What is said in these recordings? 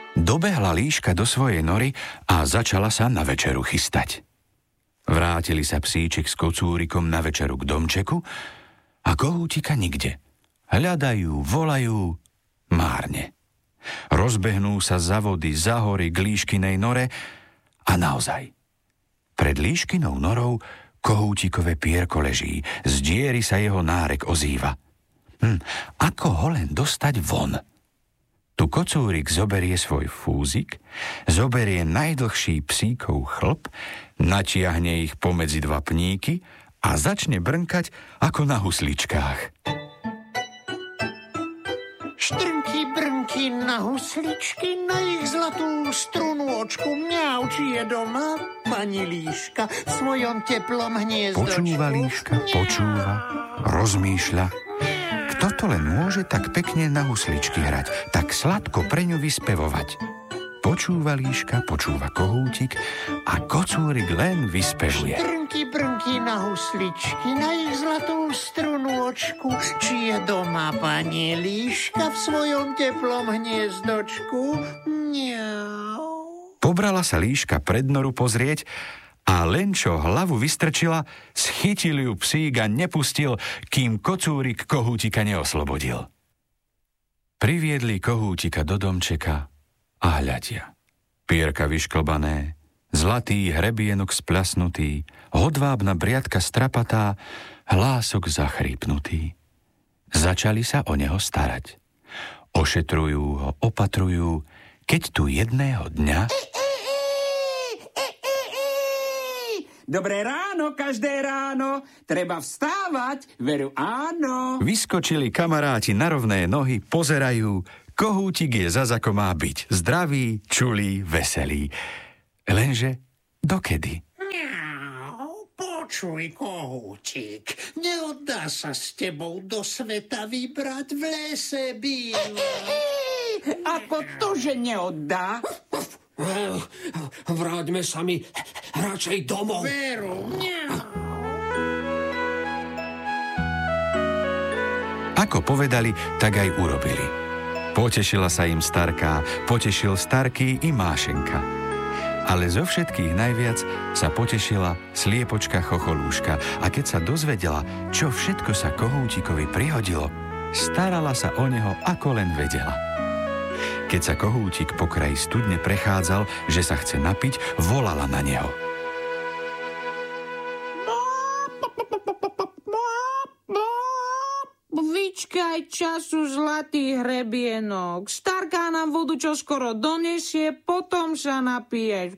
Dobehla líška do svojej nory a začala sa na večeru chystať. Vrátili sa psíček s kocúrikom na večeru k domčeku a kohútika nikde. Hľadajú, volajú, márne. Rozbehnú sa za vody, za hory k líškinej nore a naozaj. Pred líškinou norou kohútikové pierko leží, z diery sa jeho nárek ozýva. Ako ho len dostať von? Tu kocúrik zoberie svoj fúzik, zoberie najdlhší psíkov chlp, natiahne ich pomedzi dva pníky a začne brnkať ako na husličkách. Štrnky, brnky na husličky, na ich zlatú strunôčku. Mňau, či je doma pani líška v svojom teplom hniezdočku. Počúva líška, počúva, rozmýšľa. Kto to len môže tak pekne na husličky hrať, tak sladko pre ňu vyspevovať? Počúva líška, počúva kohútik a kocúrik len vyspevuje. Štrnky, brnky na husličky, na ich zlatú strunôčku. Či je doma pani líška v svojom teplom hniezdočku? Mňau. Pobrala sa líška pred noru pozrieť a len čo hlavu vystrčila, schytil ju psík a nepustil, kým kocúrik kohútika neoslobodil. Priviedli kohútika do domčeka a hľadia. Pierka vyšklbané, zlatý hrebienok spľasnutý, hodvábna briadka strapatá, hlások zachrípnutý. Začali sa o neho starať. Ošetrujú ho, opatrujú, keď tu jedného dňa... Dobré ráno, každé ráno. Treba vstávať, veru áno. Vyskočili kamaráti na rovné nohy, pozerajú. Kohútik je zas ako má byť. Zdravý, čulý, veselý. Lenže dokedy? Mňau, počuj, kohútik. Neoddá sa s tebou do sveta vybrať, v lese býva. Ako to, že neoddá? Vráťme sa mi radšej domov. Veru, mňau. Ako povedali, tak aj urobili. Potešila sa im starká, potešil starký i Mášenka. Ale zo všetkých najviac sa potešila sliepočka Chocholúška a keď sa dozvedela, čo všetko sa kohútikovi prihodilo, starala sa o neho ako len vedela. Keď sa kohútik po kraji studne prechádzal, že sa chce napiť, volala na neho. Vyčkaj času, zlatý hrebienok. Starká nám vodu čoskoro donesie, potom sa napiješ.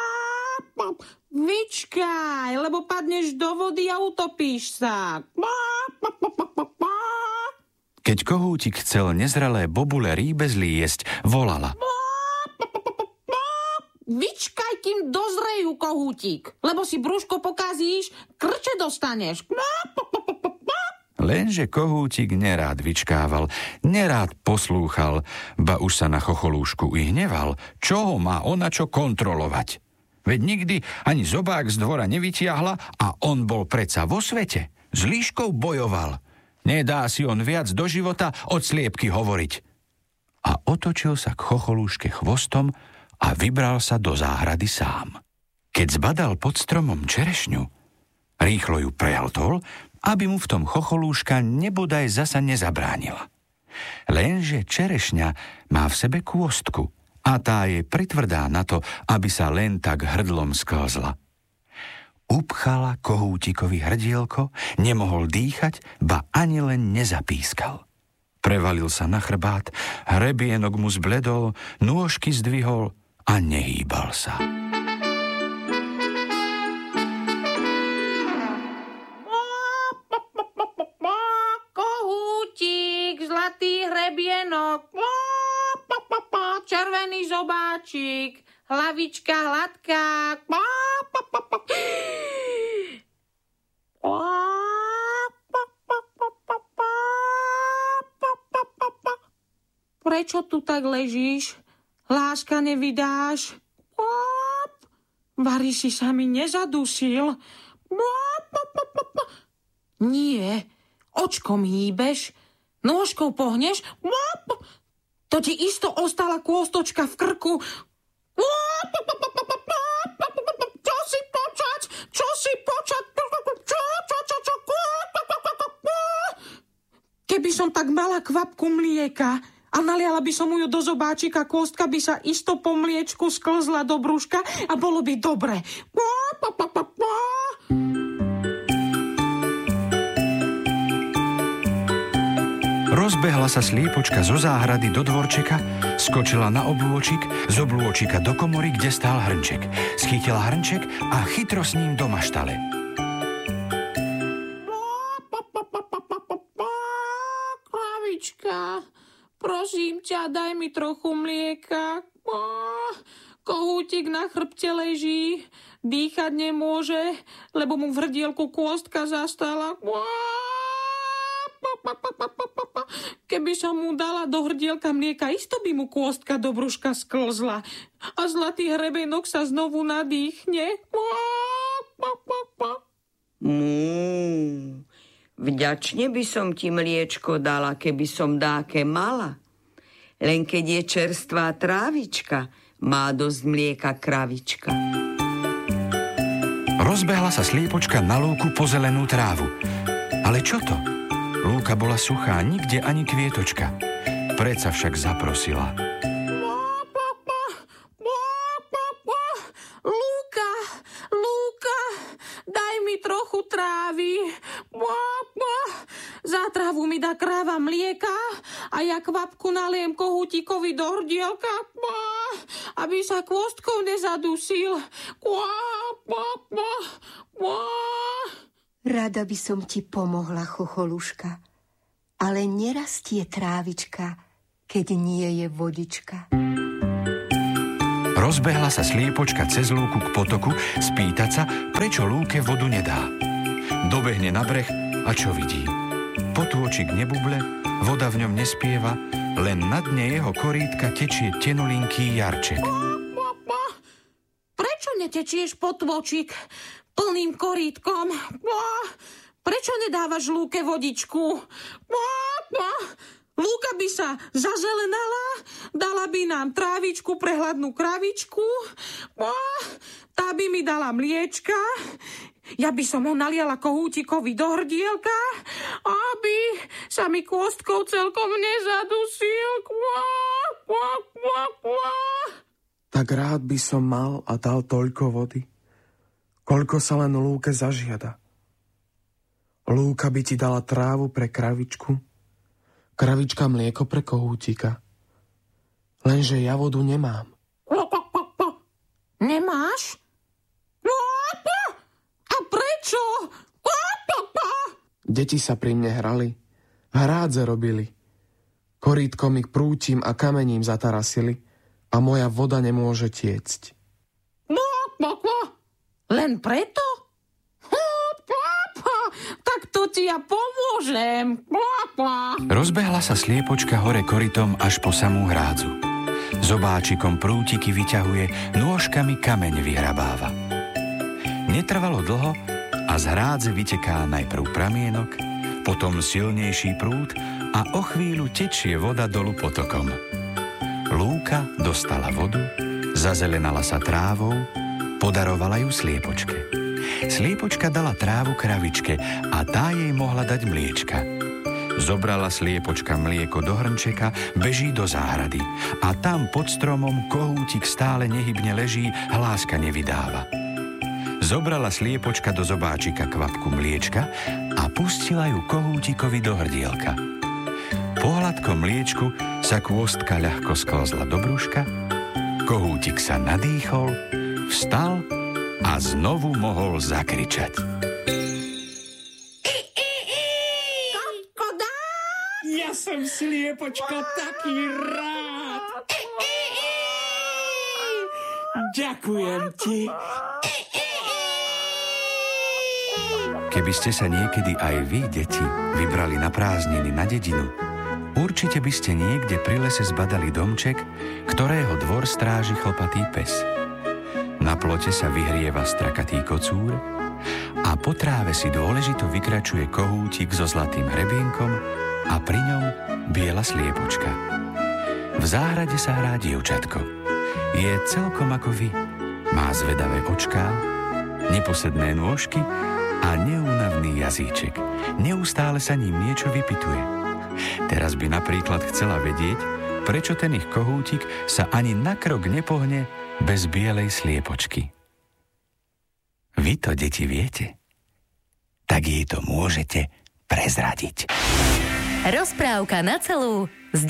Vyčkaj, lebo padneš do vody a utopíš sa. Keď kohútik chcel nezrelé bobule rýbezlí jesť, volala. Vyčkaj, kým dozrejú, kohútik, lebo si brúško pokazíš, krče dostaneš. Lenže kohútik nerád vyčkával, nerád poslúchal, ba už sa na Chocholúšku i hneval, čo ho má ona čo kontrolovať. Veď nikdy ani zobák z dvora nevytiahla a on bol predsa vo svete. S líškou bojoval. Nedá si on viac do života od sliepky hovoriť. A otočil sa k Chocholúške chvostom a vybral sa do záhrady sám. Keď zbadal pod stromom čerešňu, rýchlo ju prehltol, aby mu v tom Chocholúška nebodaj zasa nezabránila. Lenže čerešňa má v sebe kôstku a tá je pritvrdá na to, aby sa len tak hrdlom sklzla. Upchala kohútikovi hrdielko, nemohol dýchať, ba ani len nezapískal. Prevalil sa na chrbát, hrebienok mu zbledol, nôžky zdvihol a nehýbal sa. Kohútik, zlatý hrebienok, červený zobáčik, hlavička hladká. Prečo tu tak ležíš? Láska nevydáš? Vari si sa mi nezadusil? Nie. Očkom hýbeš? Nôžkou pohneš? To ti isto ostala kôstočka v krku. Čo si počať? Keby som tak mala kvapku mlieka a naliala by som ju do zobáčika, kôstka by sa isto po mliečku sklzla do brúška a bolo by dobre. Rozbehla sa sliepočka zo záhrady do dvorčeka, skočila na oblôčik, z oblôčika do komory, kde stál hrnček. Schytila hrnček a chytro s ním do maštale. Kravička, prosím ťa, daj mi trochu mlieka. Kohútik na chrbte leží, dýchať nemôže, lebo mu v hrdielku kôstka zastala. Keby som mu dala do hrdielka mlieka, isto by mu kôstka do brúška sklzla a zlatý hrebenok sa znovu nadýchne. Vďačne by som ti mliečko dala, keby som dáke mala. Len keď je čerstvá trávička, má dosť mlieka kravička. Rozbehla sa sliepočka na lúku po zelenú trávu. Ale čo to? Lúka bola suchá, nikde ani kvietočka. Predsa však zaprosila. Lúka, daj mi trochu trávy. Za trávu mi dá kráva mlieka a ja kvapku naliem kohútikovi do hrdielka, aby sa kôstkou nezadusil. Rada by som ti pomohla, chocholuška, ale nerastie trávička, keď nie je vodička. Rozbehla sa sliepočka cez lúku k potoku spýtať sa, prečo lúke vodu nedá. Dobehne na breh a čo vidí? Potôčik nebuble, voda v ňom nespieva, len na dne jeho korítka tečie tenulinký jarček. Prečo netečieš, potôčik, plným korítkom? Prečo nedávaš lúke vodičku? Lúka by sa zazelenala, dala by nám trávičku pre hladnú kravičku, tá by mi dala mliečka, ja by som ho naliala kohútikovi do hrdielka, aby sa mi kôstkou celkom nezadusil. Tak rád by som mal a dal toľko vody, koľko sa len lúke zažiada. Lúka by ti dala trávu pre kravičku, kravička mlieko pre kohútika. Lenže ja vodu nemám. Nemáš? A prečo? Deti sa pri mne hrali, hrádze robili. Korítkom ich prútim a kamením zatarasili a moja voda nemôže tiecť. Len preto? Tak to ti ja pomôžem. Rozbehla sa sliepočka hore korytom až po samú hrádzu. Zobáčikom prútiky vyťahuje, nôžkami kameň vyhrabáva. Netrvalo dlho a z hrádze vyteká najprv pramienok, potom silnejší prúd a o chvíľu tečie voda dolu potokom. Lúka dostala vodu, zazelenala sa trávou, podarovala ju sliepočke. Sliepočka dala trávu kravičke a tá jej mohla dať mliečka. Zobrala sliepočka mlieko do hrnčeka, beží do záhrady a tam pod stromom kohútik stále nehybne leží, hláska nevydáva. Zobrala sliepočka do zobáčika kvapku mliečka a pustila ju kohútikovi do hrdielka. Po hladkom mliečku sa kôstka ľahko sklzla do brúška, kohútik sa nadýchol, vstal a znovu mohol zakričať. Ja som sliepočka taký rád. Ďakujem ti. Keby ste sa niekedy aj vy, deti, vybrali na prázdniny na dedinu, určite by ste niekde pri lese zbadali domček, ktorého dvor stráži chlpatý pes. Na plote sa vyhrieva strakatý kocúr a po tráve si dôležito vykračuje kohútik so zlatým hrebienkom a pri ňom biela sliepočka. V záhrade sa hrá dievčatko. Je celkom ako vy. Má zvedavé očká, neposedné nôžky a neúnavný jazyček. Neustále sa ním niečo vypituje. Teraz by napríklad chcela vedieť, prečo ten ich kohútik sa ani na krok nepohne bez bielej sliepočky. Vy to, deti, viete? Tak jej to môžete prezradiť. Rozprávka na celú